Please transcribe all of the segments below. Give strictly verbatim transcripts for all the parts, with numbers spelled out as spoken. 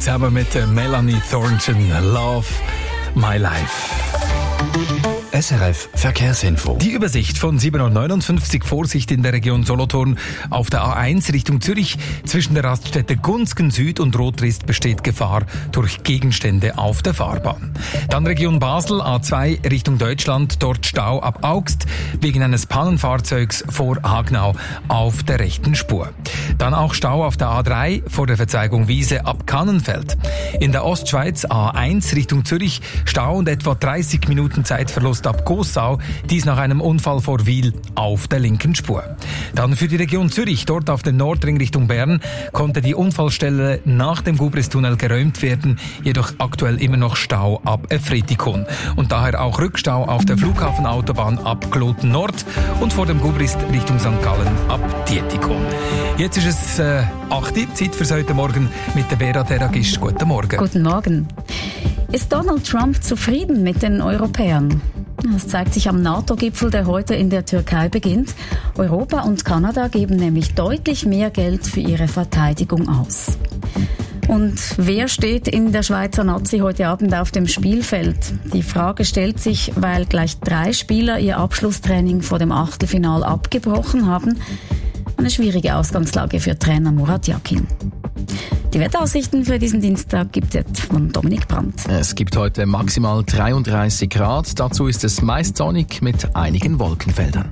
zusammen mit Melanie Thornton. Love My Life. S R F Verkehrsinfo. Die Übersicht von sieben Uhr neunundfünfzig. Vorsicht in der Region Solothurn. Auf der A eins Richtung Zürich zwischen der Raststätte Gunzgen Süd und Rotrist besteht Gefahr durch Gegenstände auf der Fahrbahn. Dann Region Basel, A zwei Richtung Deutschland, dort Stau ab Augst wegen eines Pannenfahrzeugs vor Hagnau auf der rechten Spur. Dann auch Stau auf der A drei vor der Verzweigung Wiese ab Kannenfeld. In der Ostschweiz A eins Richtung Zürich Stau und etwa dreißig Minuten Zeitverlust ab Gossau, dies nach einem Unfall vor Wil auf der linken Spur. Dann für die Region Zürich, dort auf dem Nordring Richtung Bern, konnte die Unfallstelle nach dem Gubristunnel geräumt werden, jedoch aktuell immer noch Stau ab Efretikon. Und daher auch Rückstau auf der Flughafenautobahn ab Kloten Nord und vor dem Gubrist Richtung Sankt Gallen ab Dietikon. Jetzt ist es äh, acht Uhr, Zeit für heute Morgen mit der Vera Teragist. Guten Morgen. Guten Morgen. Ist Donald Trump zufrieden mit den Europäern? Das zeigt sich am NATO-Gipfel, der heute in der Türkei beginnt. Europa und Kanada geben nämlich deutlich mehr Geld für ihre Verteidigung aus. Und wer steht in der Schweizer Nazi heute Abend auf dem Spielfeld? Die Frage stellt sich, weil gleich drei Spieler ihr Abschlusstraining vor dem Achtelfinal abgebrochen haben. Eine schwierige Ausgangslage für Trainer Murat Yakin. Die Wetteraussichten für diesen Dienstag gibt es von Dominik Brandt. Es gibt heute maximal dreiunddreißig Grad. Dazu ist es meist sonnig mit einigen Wolkenfeldern.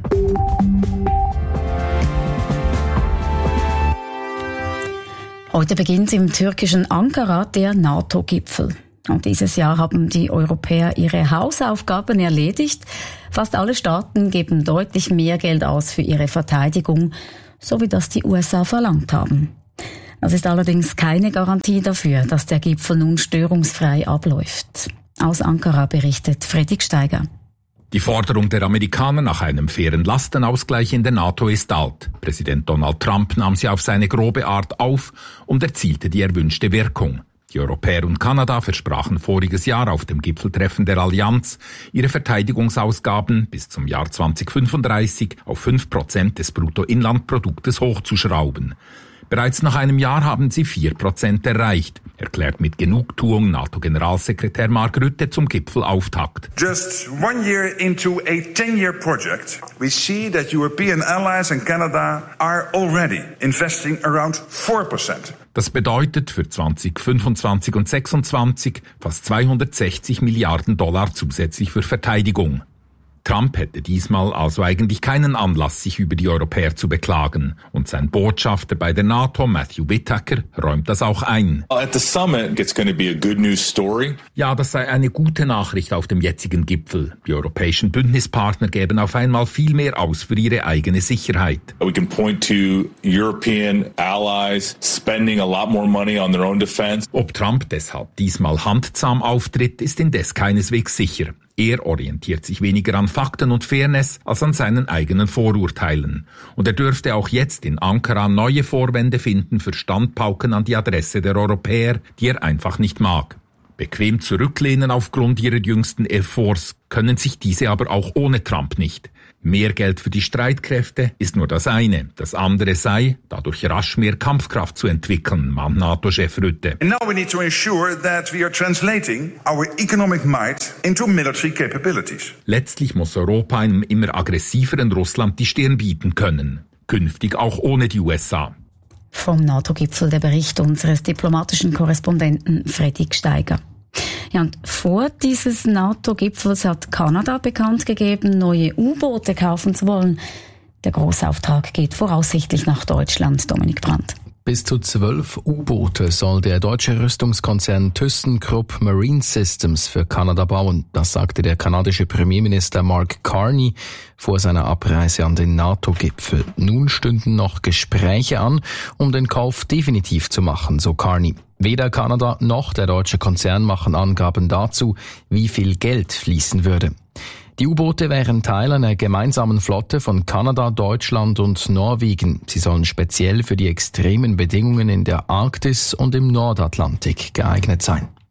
Heute beginnt im türkischen Ankara der NATO-Gipfel. Und dieses Jahr haben die Europäer ihre Hausaufgaben erledigt. Fast alle Staaten geben deutlich mehr Geld aus für ihre Verteidigung, so wie das die U S A verlangt haben. Das ist allerdings keine Garantie dafür, dass der Gipfel nun störungsfrei abläuft. Aus Ankara berichtet Fredrik Steiger. Die Forderung der Amerikaner nach einem fairen Lastenausgleich in der NATO ist alt. Präsident Donald Trump nahm sie auf seine grobe Art auf und erzielte die erwünschte Wirkung. Die Europäer und Kanada versprachen voriges Jahr auf dem Gipfeltreffen der Allianz, ihre Verteidigungsausgaben bis zum Jahr zweitausendfünfunddreißig auf fünf Prozent des Bruttoinlandproduktes hochzuschrauben. Bereits nach einem Jahr haben sie vier Prozent erreicht, erklärt mit Genugtuung NATO-Generalsekretär Mark Rutte zum Gipfelauftakt. Just one year into a ten-year project, we see that European allies and Canada are already investing around four percent. Das bedeutet für zweitausendfünfundzwanzig und zweitausendsechsundzwanzig fast zweihundertsechzig Milliarden Dollar zusätzlich für Verteidigung. Trump hätte diesmal also eigentlich keinen Anlass, sich über die Europäer zu beklagen. Und sein Botschafter bei der NATO, Matthew Whitaker, räumt das auch ein. At the summit, it's going to be a good news story. Ja, das sei eine gute Nachricht auf dem jetzigen Gipfel. Die europäischen Bündnispartner geben auf einmal viel mehr aus für ihre eigene Sicherheit. We can point to European allies spending a lot more money on their own defense. Ob Trump deshalb diesmal handzahm auftritt, ist indes keineswegs sicher. Er orientiert sich weniger an Fakten und Fairness als an seinen eigenen Vorurteilen. Und er dürfte auch jetzt in Ankara neue Vorwände finden für Standpauken an die Adresse der Europäer, die er einfach nicht mag. Bequem zurücklehnen aufgrund ihrer jüngsten Efforts können sich diese aber auch ohne Trump nicht. Mehr Geld für die Streitkräfte ist nur das eine. Das andere sei, dadurch rasch mehr Kampfkraft zu entwickeln, mahnt NATO-Chef Rutte. And now we need to ensure that we are translating our economic might into military capabilities. Letztlich muss Europa einem immer aggressiveren Russland die Stirn bieten können. Künftig auch ohne die U S A. Vom NATO-Gipfel der Bericht unseres diplomatischen Korrespondenten Fredrik Steiger. Ja, und vor dieses NATO-Gipfels hat Kanada bekannt gegeben, neue U-Boote kaufen zu wollen. Der Großauftrag geht voraussichtlich nach Deutschland, Dominik Brandt. Bis zu zwölf U-Boote soll der deutsche Rüstungskonzern ThyssenKrupp Marine Systems für Kanada bauen. Das sagte der kanadische Premierminister Mark Carney vor seiner Abreise an den NATO-Gipfel. Nun stünden noch Gespräche an, um den Kauf definitiv zu machen, so Carney. Weder Kanada noch der deutsche Konzern machen Angaben dazu, wie viel Geld fließen würde. Die U-Boote wären Teil einer gemeinsamen Flotte von Kanada, Deutschland und Norwegen. Sie sollen speziell für die extremen Bedingungen in der Arktis und im Nordatlantik geeignet sein.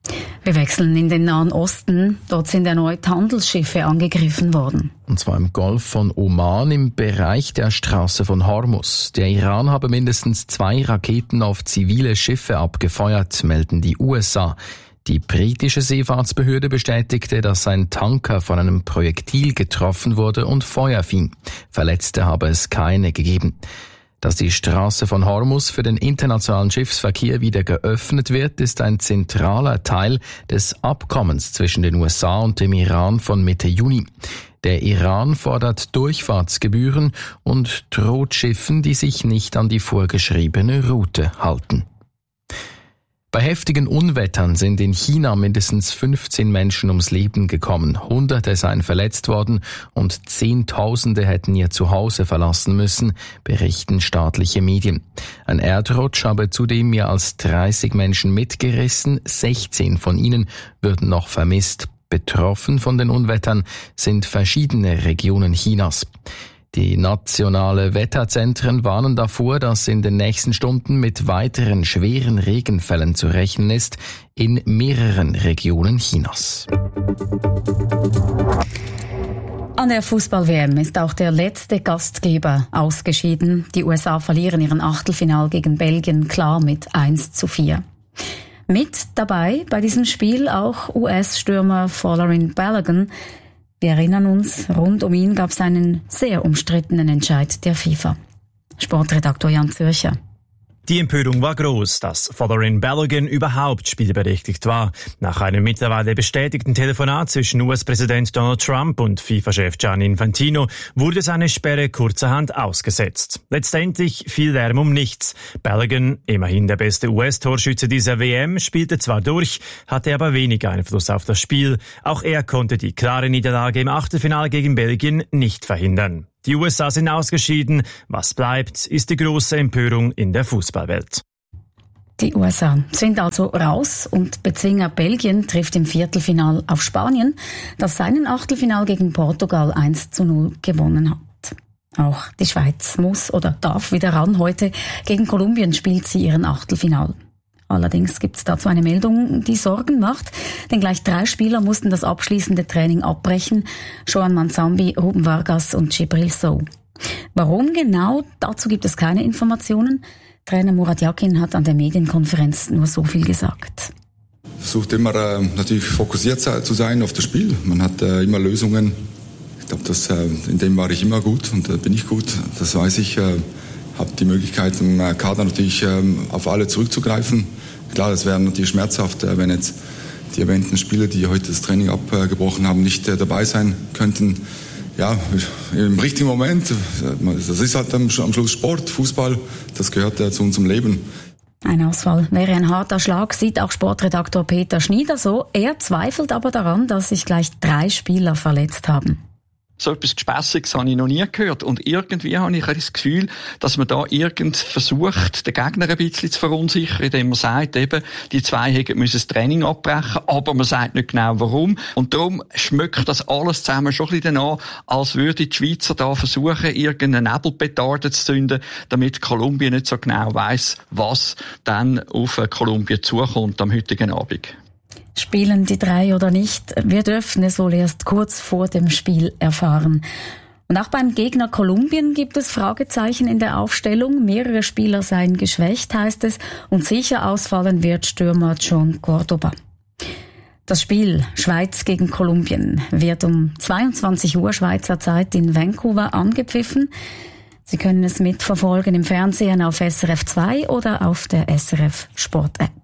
Wir wechseln in den Nahen Osten. Dort sind erneut Handelsschiffe angegriffen worden. Und zwar im Golf von Oman im Bereich der Straße von Hormuz. Der Iran habe mindestens zwei Raketen auf zivile Schiffe abgefeuert, melden die U S A. Die britische Seefahrtsbehörde bestätigte, dass ein Tanker von einem Projektil getroffen wurde und Feuer fing. Verletzte habe es keine gegeben. Dass die Straße von Hormuz für den internationalen Schiffsverkehr wieder geöffnet wird, ist ein zentraler Teil des Abkommens zwischen den U S A und dem Iran von Mitte Juni. Der Iran fordert Durchfahrtsgebühren und droht Schiffen, die sich nicht an die vorgeschriebene Route halten. Bei heftigen Unwettern sind in China mindestens fünfzehn Menschen ums Leben gekommen. Hunderte seien verletzt worden und Zehntausende hätten ihr Zuhause verlassen müssen, berichten staatliche Medien. Ein Erdrutsch habe zudem mehr als dreißig Menschen mitgerissen, sechzehn von ihnen würden noch vermisst. Betroffen von den Unwettern sind verschiedene Regionen Chinas. Die nationale Wetterzentren warnen davor, dass in den nächsten Stunden mit weiteren schweren Regenfällen zu rechnen ist in mehreren Regionen Chinas. An der Fußball-W M ist auch der letzte Gastgeber ausgeschieden. Die U S A verlieren ihren Achtelfinal gegen Belgien klar mit eins zu vier. Mit dabei bei diesem Spiel auch U S-Stürmer Folarin Balogun. Wir erinnern uns, rund um ihn gab es einen sehr umstrittenen Entscheid der FIFA. Sportredaktor Jan Zürcher. Die Empörung war groß, dass Folarin Balogun überhaupt spielberechtigt war. Nach einem mittlerweile bestätigten Telefonat zwischen U S-Präsident Donald Trump und FIFA-Chef Gianni Infantino wurde seine Sperre kurzerhand ausgesetzt. Letztendlich fiel Lärm um nichts. Balogun, immerhin der beste U S-Torschütze dieser W M, spielte zwar durch, hatte aber wenig Einfluss auf das Spiel. Auch er konnte die klare Niederlage im Achtelfinale gegen Belgien nicht verhindern. Die U S A sind ausgeschieden. Was bleibt, ist die große Empörung in der Fußballwelt. Die U S A sind also raus und Bezwinger Belgien trifft im Viertelfinal auf Spanien, das seinen Achtelfinal gegen Portugal eins zu null gewonnen hat. Auch die Schweiz muss oder darf wieder ran. Heute gegen Kolumbien spielt sie ihren Achtelfinal. Allerdings gibt es dazu eine Meldung, die Sorgen macht, denn gleich drei Spieler mussten das abschließende Training abbrechen. Joan Manzambi, Ruben Vargas und Djibril Sow. Warum genau? Dazu gibt es keine Informationen. Trainer Murat Yakin hat an der Medienkonferenz nur so viel gesagt. Versucht immer äh, natürlich fokussiert zu sein auf das Spiel. Man hat äh, immer Lösungen. Ich glaube, äh, in dem war ich immer gut und äh, bin ich gut. Das weiß ich. Äh, habe die Möglichkeit, im Kader natürlich ähm, auf alle zurückzugreifen. Klar, das wäre natürlich schmerzhaft, äh, wenn jetzt die erwähnten Spieler, die heute das Training abgebrochen haben, nicht äh, dabei sein könnten. Ja, im richtigen Moment, das ist halt am, am Schluss Sport, Fußball, das gehört äh, zu unserem Leben. Ein Ausfall wäre ein harter Schlag, sieht auch Sportredaktor Peter Schnieder so. Er zweifelt aber daran, dass sich gleich drei Spieler verletzt haben. So etwas Gespässiges habe ich noch nie gehört. Und irgendwie habe ich das Gefühl, dass man da irgend versucht, den Gegner ein bisschen zu verunsichern, indem man sagt, eben, die zwei hätten müssen das Training abbrechen, aber man sagt nicht genau warum. Und darum schmeckt das alles zusammen schon ein bisschen danach, als würden die Schweizer da versuchen, irgendeine Nebelpetarde zu zünden, damit Kolumbien nicht so genau weiss, was dann auf Kolumbien zukommt am heutigen Abend. Spielen die drei oder nicht? Wir dürfen es wohl erst kurz vor dem Spiel erfahren. Und auch beim Gegner Kolumbien gibt es Fragezeichen in der Aufstellung. Mehrere Spieler seien geschwächt, heißt es, und sicher ausfallen wird Stürmer John Cordoba. Das Spiel Schweiz gegen Kolumbien wird um zweiundzwanzig Uhr Schweizer Zeit in Vancouver angepfiffen. Sie können es mitverfolgen im Fernsehen auf S R F zwei oder auf der S R F Sport App.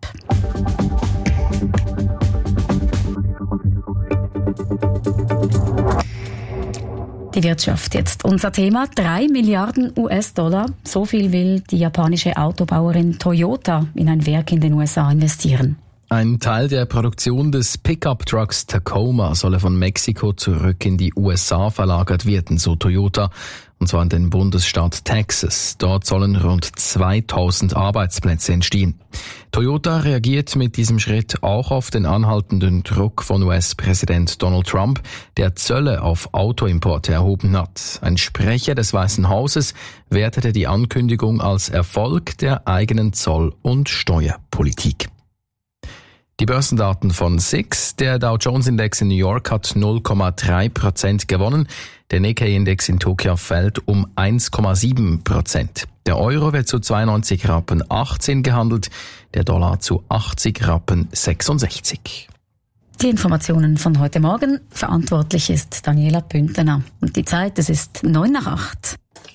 Die Wirtschaft jetzt unser Thema. Drei Milliarden U S-Dollar. So viel will die japanische Autobauerin Toyota in ein Werk in den U S A investieren. Ein Teil der Produktion des Pickup-Trucks Tacoma solle von Mexiko zurück in die U S A verlagert werden, so Toyota, und zwar in den Bundesstaat Texas. Dort sollen rund zweitausend Arbeitsplätze entstehen. Toyota reagiert mit diesem Schritt auch auf den anhaltenden Druck von U S-Präsident Donald Trump, der Zölle auf Autoimporte erhoben hat. Ein Sprecher des Weißen Hauses wertete die Ankündigung als Erfolg der eigenen Zoll- und Steuerpolitik. Die Börsendaten von S I X. Der Dow Jones Index in New York hat null Komma drei Prozent gewonnen. Der Nikkei-Index in Tokio fällt um eins Komma sieben Prozent. Der Euro wird zu zweiundneunzig Rappen achtzehn gehandelt, der Dollar zu achtzig Rappen sechsundsechzig. Die Informationen von heute Morgen. Verantwortlich ist Daniela Bündner. Und die Zeit, es ist neun nach acht.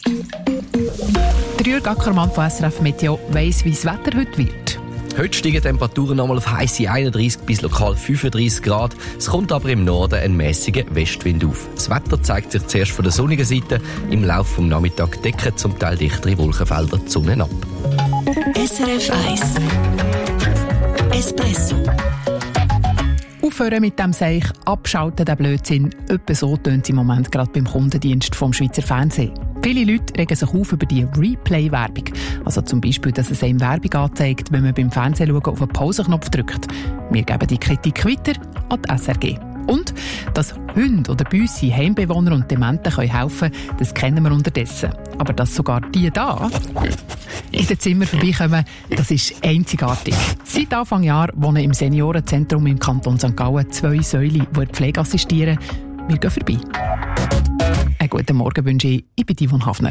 Der Jürg Ackermann von S R F Meteo weiss, wie das Wetter heute wird. Heute steigen die Temperaturen nochmal auf heisse einunddreissig bis lokal fünfunddreissig Grad. Es kommt aber im Norden ein mäßiger Westwind auf. Das Wetter zeigt sich zuerst von der sonnigen Seite. Im Laufe des Nachmittags decken zum Teil dichtere Wolkenfelder die Sonne ab. S R F eins Espresso. Aufhören mit dem Seich, abschalten den Blödsinn. Etwa so tönt es im Moment gerade beim Kundendienst vom Schweizer Fernsehen. Viele Leute regen sich auf über die Replay-Werbung. Also zum Beispiel, dass es einem Werbung anzeigt, wenn man beim Fernsehen schauen auf den Pausenknopf drückt. Wir geben die Kritik weiter an die S R G. Und dass Hunde oder Büsse, Heimbewohner und Dementen helfen können, das kennen wir unterdessen. Aber dass sogar die da in den Zimmern vorbeikommen, das ist einzigartig. Seit Anfang Jahr wohnen im Seniorenzentrum im Kanton Sankt Gallen zwei Säule, die der Pflege assistieren. Wir gehen vorbei. Einen guten Morgen wünsche ich, ich bin Yvonne Hafner.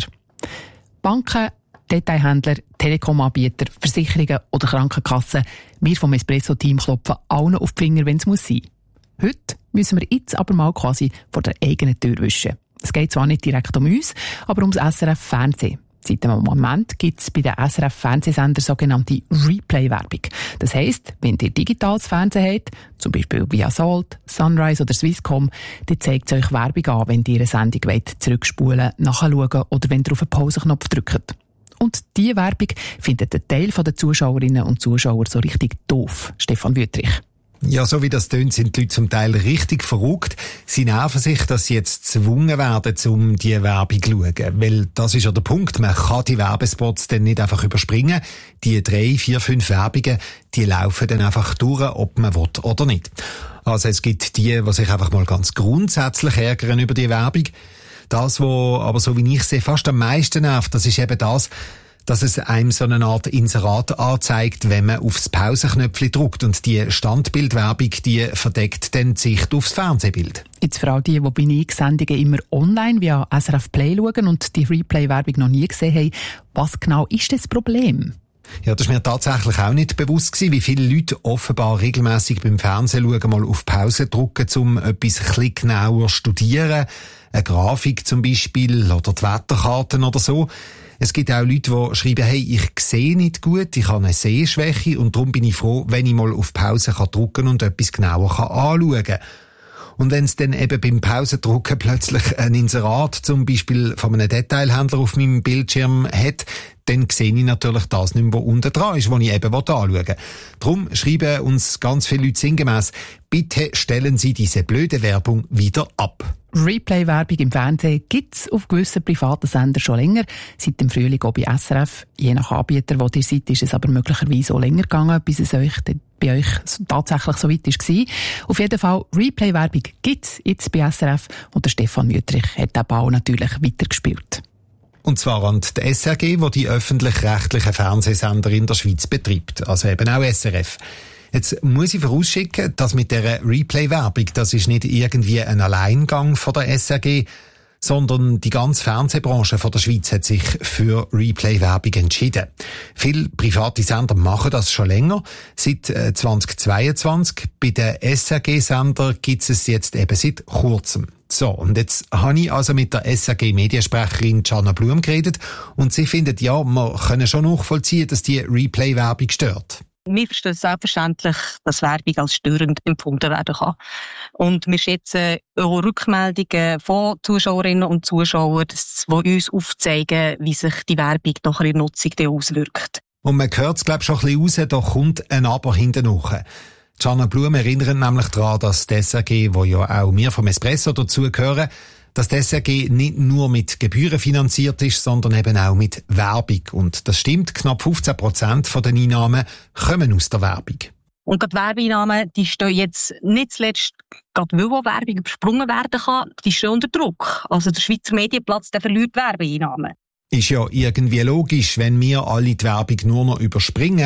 Banken, Detailhändler, Telekom-Anbieter, Versicherungen oder Krankenkassen. Wir vom Espresso-Team klopfen allen auf die Finger, wenn es muss sein. Heute müssen wir jetzt aber mal quasi vor der eigenen Tür wischen. Es geht zwar nicht direkt um uns, aber ums S R F-Fernsehen. Seit einem Moment gibt es bei den S R F-Fernsehsendern sogenannte Replay-Werbung. Das heisst, wenn ihr digitales Fernsehen habt, zum Beispiel via Salt, Sunrise oder Swisscom, dann zeigt es euch Werbung an, wenn ihr eine Sendung wollt, zurückspulen, nachschauen oder wenn ihr auf den Pausenknopf drückt. Und diese Werbung findet ein Teil der Zuschauerinnen und Zuschauer so richtig doof. Stefan Wüttrich. Ja, so wie das tönt, sind die Leute zum Teil richtig verrückt. Sie nerven sich, dass sie jetzt gezwungen werden, um diese Werbung zu schauen. Weil das ist ja der Punkt, man kann die Werbespots dann nicht einfach überspringen. Die drei, vier, fünf Werbungen, die laufen dann einfach durch, ob man will oder nicht. Also es gibt die, die sich einfach mal ganz grundsätzlich ärgern über die Werbung. Das, was aber so wie ich sehe, fast am meisten nervt, das ist eben das, dass es einem so eine Art Inserat anzeigt, wenn man aufs Pausenknöpfchen drückt. Und die Standbildwerbung, die verdeckt dann die Sicht aufs Fernsehbild. Jetzt für all die, die bei Sendungen immer online via S R F Play schauen und die Replay-Werbung noch nie gesehen haben, was genau ist das Problem? Ja, das ist mir tatsächlich auch nicht bewusst gewesen, wie viele Leute offenbar regelmässig beim Fernsehen schauen, mal auf Pause drücken, um etwas ein bisschen genauer zu studieren. Eine Grafik zum Beispiel oder die Wetterkarten oder so. Es gibt auch Leute, die schreiben, hey, ich sehe nicht gut, ich habe eine Sehschwäche und darum bin ich froh, wenn ich mal auf Pause kann drücken und etwas genauer kann anschauen kann. Und wenn es dann eben beim Pausendrucken plötzlich ein Inserat, zum Beispiel von einem Detailhändler auf meinem Bildschirm hat, dann sehe ich natürlich das nicht mehr, was unten dran ist, was ich eben anschauen will. Darum schreiben uns ganz viele Leute sinngemäss, bitte stellen Sie diese blöde Werbung wieder ab. Replay-Werbung im Fernsehen gibt es auf gewissen privaten Sendern schon länger. Seit dem Frühling auch bei S R F. Je nach Anbieter, wo ihr seid, ist es aber möglicherweise auch länger gegangen, bis es euch, bei euch tatsächlich so weit war. Auf jeden Fall, Replay-Werbung gibt es jetzt bei S R F und der Stefan Wüttrich hat den Ball natürlich weitergespielt. Und zwar an die S R G, die die öffentlich-rechtlichen Fernsehsender in der Schweiz betreibt. Also eben auch S R F. Jetzt muss ich vorausschicken, dass mit dieser Replay-Werbung, das ist nicht irgendwie ein Alleingang von der S R G, sondern die ganze Fernsehbranche von der Schweiz hat sich für Replay-Werbung entschieden. Viele private Sender machen das schon länger, seit zweitausendzweiundzwanzig. Bei den S R G-Sender gibt es jetzt eben seit kurzem. So, und jetzt habe ich also mit der S R G-Mediensprecherin Gianna Blum geredet und sie findet, ja, wir können schon nachvollziehen, dass die Replay-Werbung stört. Wir verstehen selbstverständlich, dass Werbung als störend empfunden werden kann. Und wir schätzen auch Rückmeldungen von Zuschauerinnen und Zuschauern, die uns aufzeigen, wie sich die Werbung nach ihrer Nutzung auswirkt. Und man hört es, glaube ich, schon ein bisschen raus, da kommt ein Aber hinten nach. Gianna Blum erinnert nämlich daran, dass die S R G, wo ja auch wir vom Espresso dazugehören, dass die S R G nicht nur mit Gebühren finanziert ist, sondern eben auch mit Werbung. Und das stimmt, knapp fünfzehn Prozent von den Einnahmen kommen aus der Werbung. Und gerade Werbeeinnahmen, die stehen jetzt nicht zuletzt, gerade weil Werbung übersprungen werden kann, die stehen unter Druck. Also der Schweizer Medienplatz, der verliert Werbeeinnahmen. Ist ja irgendwie logisch, wenn wir alle die Werbung nur noch überspringen,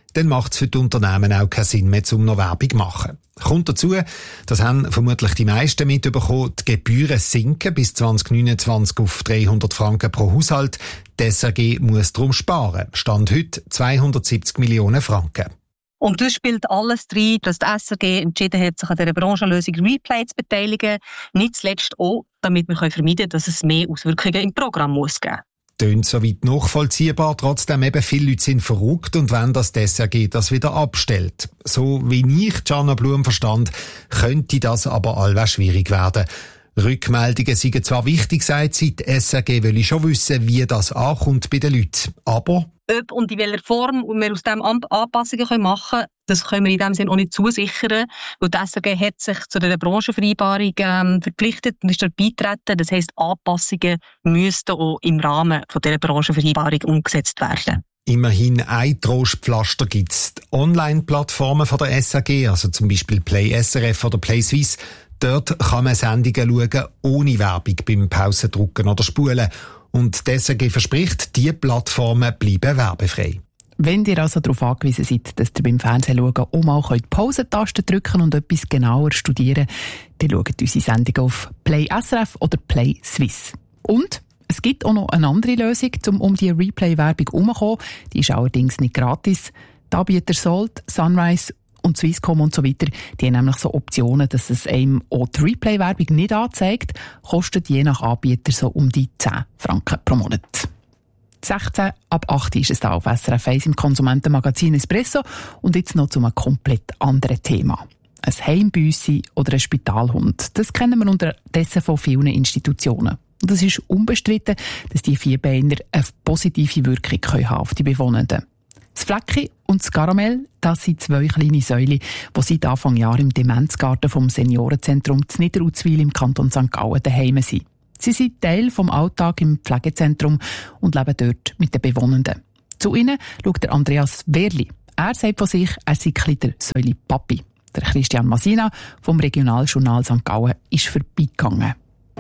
dann macht es für die Unternehmen auch keinen Sinn mehr, um noch Werbung zu machen. Kommt dazu, das haben vermutlich die meisten mitbekommen, die Gebühren sinken bis zwanzig neunundzwanzig auf dreihundert Franken pro Haushalt. Die S R G muss darum sparen. Stand heute zweihundertsiebzig Millionen Franken. Und das spielt alles rein, dass die S R G entschieden hat, sich an dieser Branchenlösung Replay zu beteiligen. Nicht zuletzt auch, damit wir vermeiden können, dass es mehr Auswirkungen im Programm muss geben. Tönt soweit nachvollziehbar, trotzdem eben viele Leute sind verrückt und wollen, dass die S R G das wieder abstellt. So wie ich Gianna Blum verstand, könnte das aber allweil schwierig werden. Rückmeldungen seien zwar wichtig, sagt sie, die S R G will schon wissen, wie das ankommt bei den Leuten, aber ob und in welcher Form wir aus dem Anpassungen machen können, das können wir in dem Sinne auch nicht zusichern, weil die S R G hat sich zu dieser Branchenvereinbarung ähm, verpflichtet und ist dort beitreten. Das heisst, Anpassungen müssten auch im Rahmen von dieser Branchenvereinbarung umgesetzt werden. Immerhin ein Trostpflaster gibt es. Die Online-Plattformen von der S R G, also zum Beispiel Play S R F oder Play Suisse, dort kann man Sendungen schauen, ohne Werbung beim Pausendrucken oder Spulen. Und die S R G verspricht, diese Plattformen bleiben werbefrei. Wenn ihr also darauf angewiesen seid, dass ihr beim Fernsehen schauen auch mal die Pausentaste drücken und etwas genauer studieren könnt, dann schaut unsere Sendung auf Play S R F oder Play Suisse. Und es gibt auch noch eine andere Lösung, um um die Replay-Werbung herumzukommen. Die ist allerdings nicht gratis. Die Anbieter Salt, Sunrise und Swisscom und so weiter, die haben nämlich so Optionen, dass es einem auch die Replay-Werbung nicht anzeigt, kostet je nach Anbieter so um die zehn Franken pro Monat. sechzehn ab acht ist es da auf S R F eins im Konsumentenmagazin Espresso und jetzt noch zu einem komplett anderen Thema. Ein Heimbüssi oder ein Spitalhund, das kennen wir unterdessen von vielen Institutionen. Und es ist unbestritten, dass die Vierbeiner eine positive Wirkung haben auf die Bewohnenden. Das Flecki und das Karamell, das sind zwei kleine Säule, die seit Anfang Jahr im Demenzgarten vom Seniorenzentrum zu Niederuzwil im Kanton Sankt Gallen daheim sind. Sie sind Teil vom Alltag im Pflegezentrum und leben dort mit den Bewohnenden. Zu ihnen schaut der Andreas Wehrli. Er sagt von sich, er sei der Säule Papi. Der Christian Masina vom Regionaljournal Sankt Gallen ist vorbeigegangen.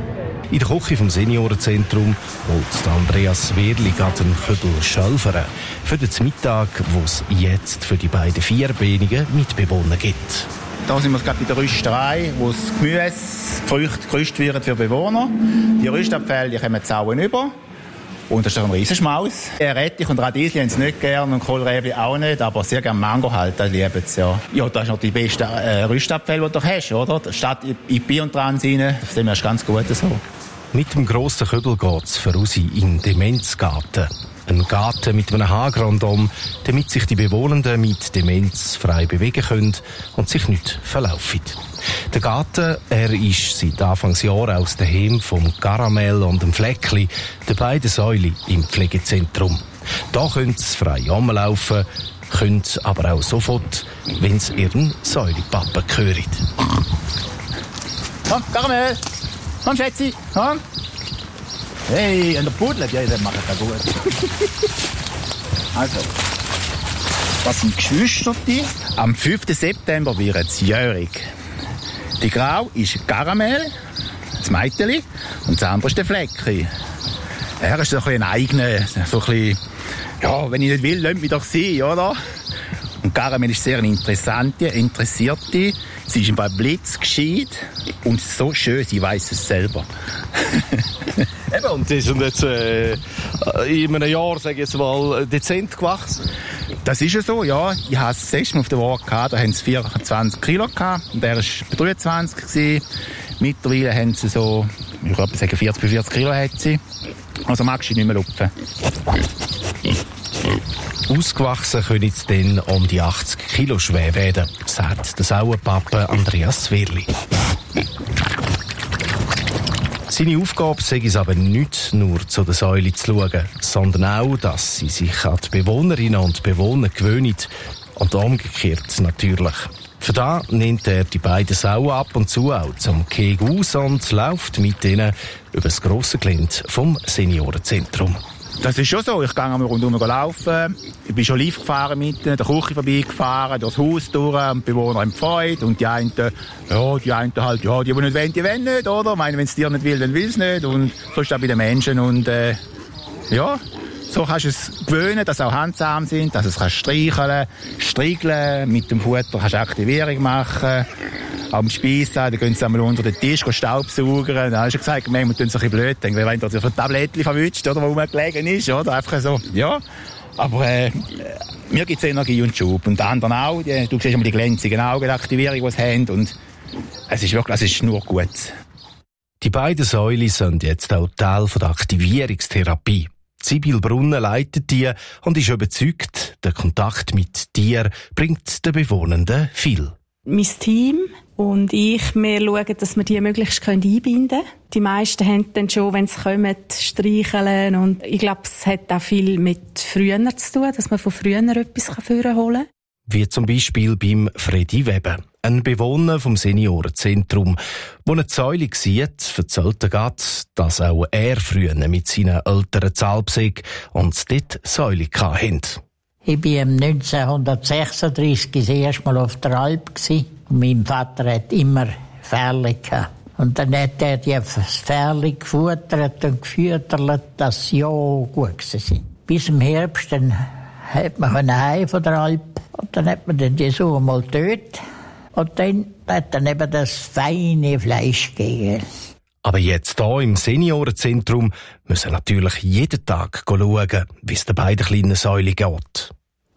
In der Küche vom Seniorenzentrum holt Andreas Wehrli gerade einen Kübel Schölfere für den Mittag, wo es jetzt für die beiden vierbeinigen Mitbewohner gibt. Da sind wir gerade bei der Rüsterei, wo das Gemüse, Früchte gerüstet werden für Bewohner. Die Rüstabfälle die kommen Zauen über. Und das ist ein Riesenschmaus. Rettich und Radieschen haben es nicht gern und Kohlräbli auch nicht, aber sehr gerne Mango halt, das lieben sie, ja. Ja, das ist noch die beste äh, Rüstabfälle, die du hast, oder? Statt in Bier und Trans rein, das ist ganz gut so. Mit dem grossen Kübel geht's für uns in den Demenzgarten. Ein Garten mit einem Hag rundum, damit sich die Bewohnenden mit Demenz frei bewegen können und sich nicht verlaufen. Der Garten, er ist seit Anfangsjahr aus dem Heim vom Karamell und dem Fleckli, der beiden Säulen im Pflegezentrum. Da können sie frei rumlaufen, können aber auch sofort, wenn sie ihren Säulenpapa hören. Komm, Karamell! Komm, Schätzi, komm! Hey, und der Pudel, ja, der macht das gut. Also, das sind Geschwister. Am fünften September wird es jährig. Die Grau ist Karamell, das Meiteli, und das andere ist der Flecki. Er ist so ein, ein eigener, so ein bisschen, ja, wenn ich nicht will, lasst mich doch sein, oder? Und Karamell ist sehr eine interessante, interessierte. Sie ist ein paar blitzgescheit und so schön, sie weiss es selber. Eben, und die sind jetzt äh, in einem Jahr, sage ich jetzt mal, dezent gewachsen. Das ist ja so, ja. Ich hatte das letzte Mal auf der Waage gehabt, da haben sie vierundzwanzig Kilo gehabt und der war dreiundzwanzig gewesen. Mittlerweile haben sie so, ich würde sagen vierzig bis vierzig Kilo hat sie. Also magst du nicht mehr lupfen. Ausgewachsen können sie dann um die achtzig Kilo schwer werden, sagt der Sauerpapa Andreas Wehrli. Seine Aufgabe sei es aber nicht nur zu der Säule zu schauen, sondern auch, dass sie sich an die Bewohnerinnen und Bewohner gewöhnen und umgekehrt natürlich. Für das nimmt er die beiden Sauen ab und zu auch zum Keg aus und läuft mit ihnen über das grosse Gelände vom Seniorenzentrum. Das ist schon so. Ich gehe einmal rundherum laufen. Ich bin schon live gefahren mit der Küche vorbeigefahren, durchs Haus durch, und die Bewohner haben Freude. Und die einen, ja, die einen halt, ja, die, die nicht wollen, die wollen nicht, oder? Ich meine, wenn es dir nicht will, dann will es nicht. Und so ist das bei den Menschen. Und, äh, ja, So kannst du es gewöhnen, dass sie auch handsam sind, dass du es streicheln, striegeln, mit dem Futter kannst du Aktivierung machen. Am Speisen, da gehen sie einmal unter den Tisch Staubsaugern. Da hast du gesagt, manchmal tun sie ein bisschen blöd, wenn du dir ein Tablettchen verwünscht, oder, wo rumgelegen ist, oder? Einfach so, ja. Aber, äh, mir gibt es Energie und Schub. Und die anderen auch. Die, du siehst immer die glänzigen Augen, die Aktivierung, die sie haben. Und es ist wirklich, es ist nur gut. Die beiden Säulen sind jetzt auch Teil der Aktivierungstherapie. Sibyl Brunner leitet die und ist überzeugt, der Kontakt mit dir bringt den Bewohnenden viel. Mein Team und ich, wir schauen, dass wir die möglichst einbinden können. Die meisten haben dann schon, wenn sie kommen, streicheln. Und ich glaube, es hat auch viel mit früher zu tun, dass man von früher etwas hervorholen kann. Wie zum Beispiel beim Freddy Weber, ein Bewohner vom Seniorenzentrum, der eine Säule sieht, erzählt er gerade, dass auch er früher mit seinen Eltern zu Alp sei und dort Säule hatten. Ich war neunzehnhundertsechsunddreißig das erste Mal auf der Alp. Mein Vater hat immer Pferde gehabt. Und dann hat er die Pferde gefuttert und gefüttert, dass sie ja gut waren. Bis im Herbst dann hat man heim von der Alp. Und dann hat man dann die so einmal getötet. Und dann hat dann eben das feine Fleisch gegeben. Aber jetzt hier im Seniorenzentrum müssen natürlich jeden Tag schauen, wie es den beiden kleinen Säulen geht.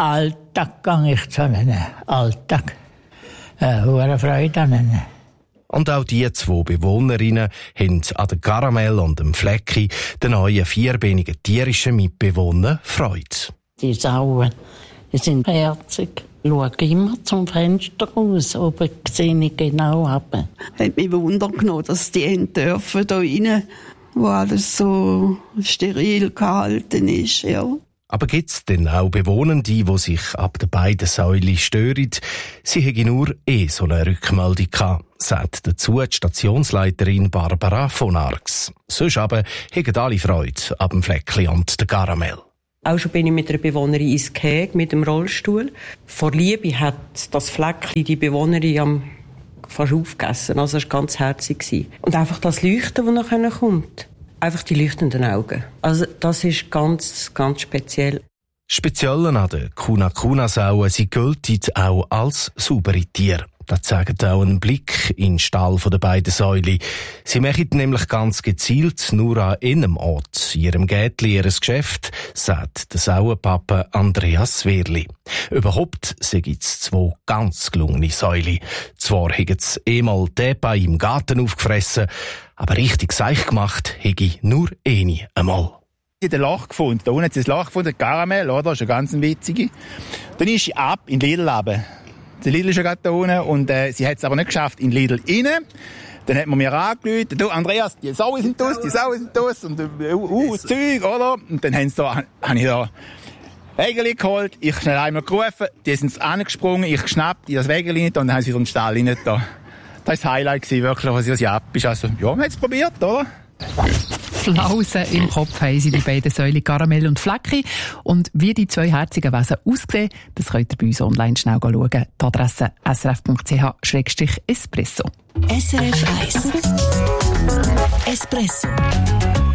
Alltag gehe ich zu einem Alltag. Eine hohe Freude an ihnen. Und auch die zwei Bewohnerinnen haben an der Karamell und dem Flecki, den neuen vierbeinigen tierischen Mitbewohner, Freude. Die Sauen, die sind herzig. Ich schaue immer zum Fenster raus, oben sehe ich genau ab. Hat mich Wunder genommen, dass die dürfen da rein, wo alles so steril gehalten ist, ja. Aber gibt es denn auch Bewohnende, die sich ab den beiden Säulen stören? Sie hätten nur eh so eine Rückmeldung gehabt, sagt dazu die Stationsleiterin Barbara von Arx. Sonst aber hätten alle Freude ab dem Fleckli und der Karamell. Auch schon bin ich mit einer Bewohnerin ins Gehege mit dem Rollstuhl. Vor Liebe hat das Fleckli die Bewohnerin am fast aufgegessen. Also es war ganz herzig. Und einfach das Leuchten, das nachher kommt. Einfach die leuchtenden Augen. Also das ist ganz, ganz speziell. Speziell an den Kuna-Kuna-Sauen, sie gelten auch als saubere Tiere. Das zeigt auch ein Blick in den Stall der beiden Säulen. Sie machen nämlich ganz gezielt nur an einem Ort, in ihrem Gärtli, ihr Geschäft, sagt der Sauenpapa Andreas Wehrli. Überhaupt gibt es zwei ganz gelungene Säulen. Zwar haben sie einmal den bei im Garten aufgefressen, aber richtig seich gemacht hätte ich nur eine einmal. Ich habe ein Loch gefunden. Da unten hat sie ein Loch gefunden, Karamell, oder? Das ist eine ganz witzige. Dann ist sie ab in Lidl runter. Der Lidl ist ja gerade da unten und äh, sie hat es aber nicht geschafft in Lidl rein. Dann hat man mir angerufen, du Andreas, die Sauen sind aus, die Sauen sind aus und uh, uh, das Zeug, oder? Und dann haben sie da, habe ich da Wägeli geholt, ich schnell einmal gerufen, die sind angesprungen, ich geschnappt, in das Wägeli und dann haben sie wieder in den Stall rein da. Das war das Highlight gewesen, wirklich, was ich ab ist. Also, ja, wir haben es probiert, oder? Flausen im Kopf haben sie die beiden Säulen Karamell und Flecki. Und wie die zwei herzigen Wesen aussehen, das könnt ihr bei uns online schnell schauen. Die Adresse s r f punkt c h slash espresso. S R F eins Espresso.